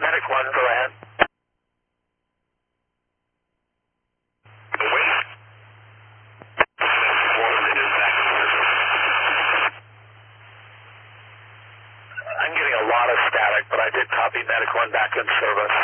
Medic 1, go ahead. I'm getting a lot of static, but I did copy Medic 1 back in service.